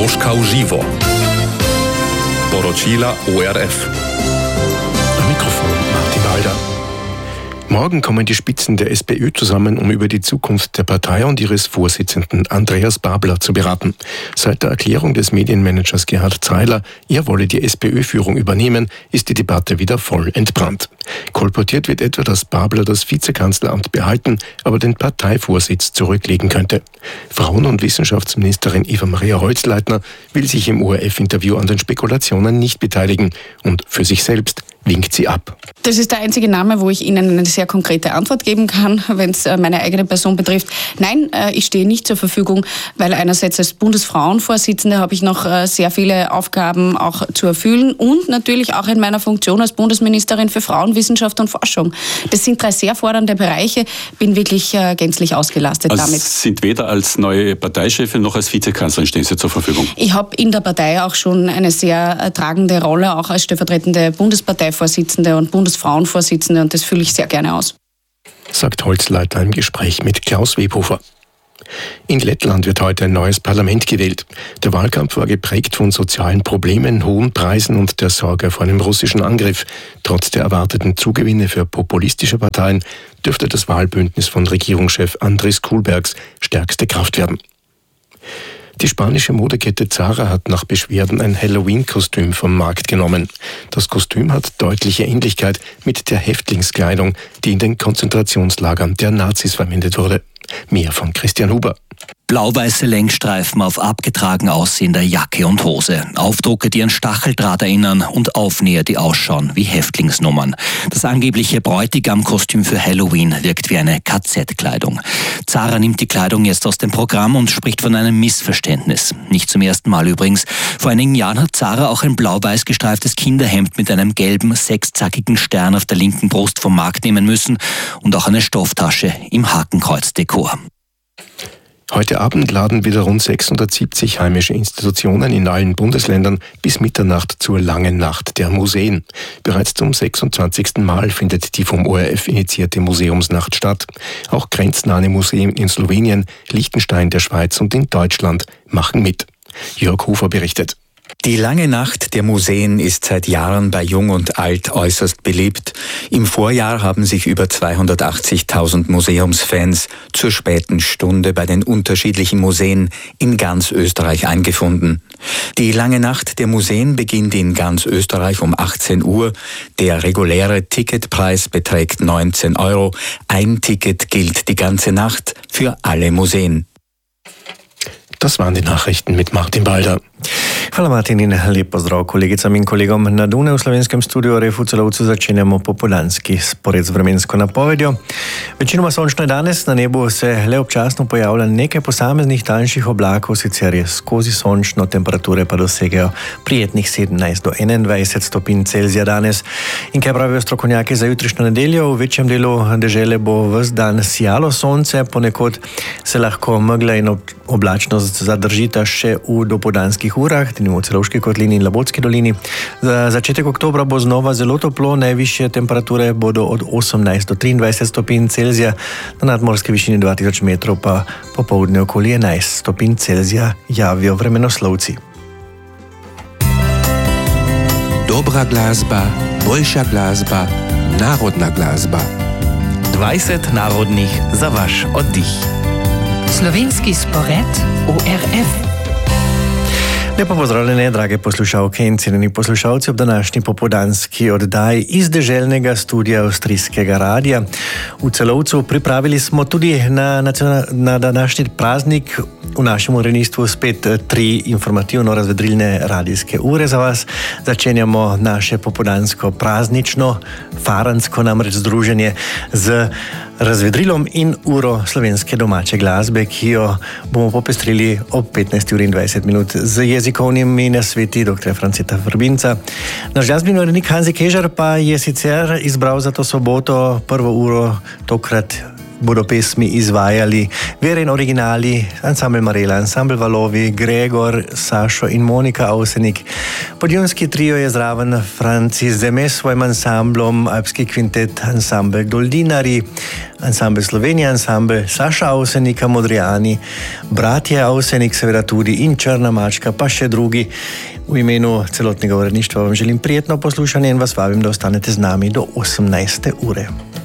Troška v živo. Poročila ORF. Am Mikrofon Martin Walder. Morgen kommen die Spitzen der SPÖ zusammen, um über die Zukunft der Partei und ihres Vorsitzenden Andreas Babler zu beraten. Seit der Erklärung des Medienmanagers Gerhard Zeiler, er wolle die SPÖ-Führung übernehmen, ist die Debatte wieder voll entbrannt. Kolportiert wird etwa, dass Babler das Vizekanzleramt behalten, aber den Parteivorsitz zurücklegen könnte. Frauen- und Wissenschaftsministerin Eva-Maria Holzleitner will sich im ORF-Interview an den Spekulationen nicht beteiligen und für sich selbst winkt sie ab. Das ist der einzige Name, wo ich Ihnen eine sehr konkrete Antwort geben kann, wenn es meine eigene Person betrifft. Nein, ich stehe nicht zur Verfügung, weil einerseits als Bundesfrauenvorsitzende habe ich noch sehr viele Aufgaben auch zu erfüllen und natürlich auch in meiner Funktion als Bundesministerin für Frauen, Wissenschaft und Forschung. Das sind 3 sehr fordernde Bereiche, bin wirklich gänzlich ausgelastet damit. Sind weder als neue Parteichefin noch als Vizekanzlerin stehen Sie zur Verfügung? Ich habe in der Partei auch schon eine sehr tragende Rolle, auch als stellvertretende Bundesparteivorsitzende und Bundesfrauenvorsitzende, und das fülle ich sehr gerne aus. Sagt Holzleitner im Gespräch mit Klaus Webhofer. In Lettland wird heute ein neues Parlament gewählt. Der Wahlkampf war geprägt von sozialen Problemen, hohen Preisen und der Sorge vor einem russischen Angriff. Trotz der erwarteten Zugewinne für populistische Parteien dürfte das Wahlbündnis von Regierungschef Andris Kulbergs stärkste Kraft werden. Die spanische Modekette Zara hat nach Beschwerden ein Halloween-Kostüm vom Markt genommen. Das Kostüm hat deutliche Ähnlichkeit mit der Häftlingskleidung, die in den Konzentrationslagern der Nazis verwendet wurde. Mehr von Christian Huber. Blau-weiße Längsstreifen auf abgetragen aussehender Jacke und Hose. Aufdrucke, die an Stacheldraht erinnern und Aufnäher, die ausschauen wie Häftlingsnummern. Das angebliche Bräutigam-Kostüm für Halloween wirkt wie eine KZ-Kleidung. Zara nimmt die Kleidung jetzt aus dem Programm und spricht von einem Missverständnis. Nicht zum ersten Mal übrigens. Vor einigen Jahren hat Zara auch ein blau-weiß gestreiftes Kinderhemd mit einem gelben, 6-zackigen Stern auf der linken Brust vom Markt nehmen müssen und auch eine Stofftasche im Hakenkreuz-Dekor. Heute Abend laden wieder rund 670 heimische Institutionen in allen Bundesländern bis Mitternacht zur Langen Nacht der Museen. Bereits zum 26. Mal findet die vom ORF initiierte Museumsnacht statt. Auch grenznahe Museen in Slowenien, Liechtenstein, der Schweiz und in Deutschland machen mit. Jörg Hofer berichtet. Die Lange Nacht der Museen ist seit Jahren bei Jung und Alt äußerst beliebt. Im Vorjahr haben sich über 280.000 Museumsfans zur späten Stunde bei den unterschiedlichen Museen in ganz Österreich eingefunden. Die Lange Nacht der Museen beginnt in ganz Österreich um 18 Uhr. Der reguläre Ticketpreis beträgt 19 €. Ein Ticket gilt die ganze Nacht für alle Museen. Das waren die Nachrichten mit Martin Walder. Hvala Martin in lep pozdrav kolegicam in kolegom na Dunaju. V slovenskem studiu RF v Celovcu začenjamo popoldanski spored z vremensko napovedjo. Večinoma sončno je danes, na nebu se le občasno pojavlja nekaj posameznih tanjših oblakov, sicer je skozi sončno, temperature pa dosegajo prijetnih 17 do 21 stopinj Celzija danes. In kaj pravijo strokovnjaki za jutrišnjo nedeljo? V večjem delu dežele bo ves dan sijalo sonce, ponekod se lahko megla in oblačnost zadržita še v dopoldanskih urah, v Celovški kotlini in Labotski dolini. Za začetek oktobra bo znova zelo toplo, najvišje temperature bodo od 18 do 23 stopinj Celzija, na nadmorski višini 2000 metrov pa popoldne okoli 11 stopinj Celzija, javijo vremenoslovci. Dobra glasba, boljša glasba, narodna glasba. 20 narodnih za vaš oddih. Slovenski spored ORF. Lepo pozdravljene, drage poslušalke in cenjeni poslušalci ob današnji popoldanski oddaji iz deželnega studia Avstrijskega radia. V Celovcu pripravili smo tudi na današnji praznik v našem uredništvu spet 3 informativno-razvedrilne radijske ure za vas. Začenjamo naše popoldansko praznično, faransko namreč združenje z razvedrilom in uro slovenske domače glasbe, ki jo bomo popestrili ob 15:20 z jezikovnimi nasveti dr. Franceta Vrbinca. Naš glasbeni urednik Hanzi Kežar pa je sicer izbral za to soboto prvo uro tokrat bodo pesmi izvajali Vera in originali, ansambl Marela, ansambl Valovi, Gregor, Sašo in Monika Avsenik. Podjunski trio je zraven Francis Zeme s svojim ansamblom, alpski kvintet, ansambl Doldinari, ansambl Slovenija, ansambl Saša Avsenika, Modrijani, bratje Avsenik seveda tudi in Črna mačka, pa še drugi. V imenu celotnega uredništva vam želim prijetno poslušanje in vas vabim, da ostanete z nami do 18. ure.